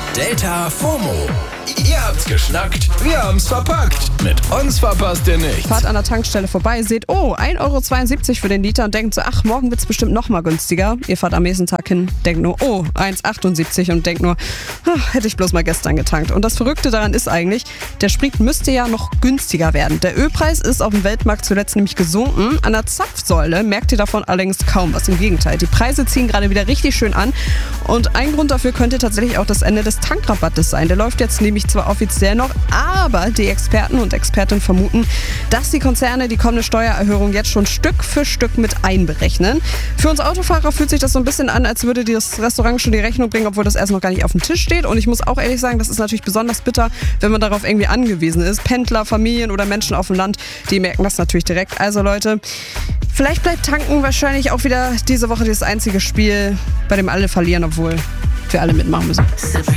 Delta FOMO. Ihr habt's geschnackt, wir haben's verpackt. Mit uns verpasst ihr nichts. Fahrt an der Tankstelle vorbei, seht, 1,72 € für den Liter und denkt so, ach, morgen wird's bestimmt noch mal günstiger. Ihr fahrt am nächsten Tag hin, denkt nur, 1,78 und denkt nur, hätte ich bloß mal gestern getankt. Und das Verrückte daran ist eigentlich, der Sprit müsste ja noch günstiger werden. Der Ölpreis ist auf dem Weltmarkt zuletzt nämlich gesunken. An der Zapfsäule merkt ihr davon allerdings kaum was. Im Gegenteil, die Preise ziehen gerade wieder richtig schön an. Und ein Grund dafür könnte tatsächlich auch das Ende des Tankrabattes sein. Der läuft jetzt nämlich zwar offiziell noch, aber die Experten und Expertinnen vermuten, dass die Konzerne die kommende Steuererhöhung jetzt schon Stück für Stück mit einberechnen. Für uns Autofahrer fühlt sich das so ein bisschen an, als würde das Restaurant schon die Rechnung bringen, obwohl das erst noch gar nicht auf dem Tisch steht. Und ich muss auch ehrlich sagen, das ist natürlich besonders bitter, wenn man darauf irgendwie angewiesen ist. Pendler, Familien oder Menschen auf dem Land, die merken das natürlich direkt. Also Leute, vielleicht bleibt Tanken wahrscheinlich auch wieder diese Woche das einzige Spiel, bei dem alle verlieren, obwohl wir alle mitmachen müssen.